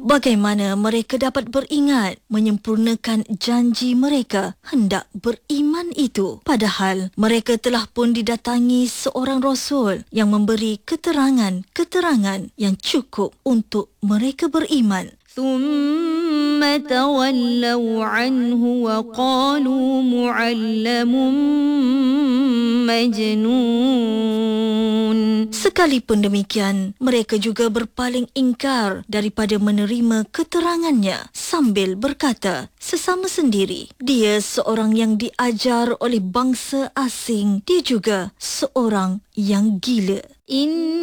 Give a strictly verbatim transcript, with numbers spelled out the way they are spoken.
Bagaimana mereka dapat beringat menyempurnakan janji mereka hendak beriman itu? Padahal mereka telah pun didatangi seorang Rasul yang memberi keterangan-keterangan yang cukup untuk mereka beriman. ثم تولوا عنه وقالوا معلم مجنون. Sekalipun demikian, mereka juga berpaling ingkar daripada menerima keterangannya sambil berkata sesama sendiri, dia seorang yang diajar oleh bangsa asing, dia juga seorang yang gila. In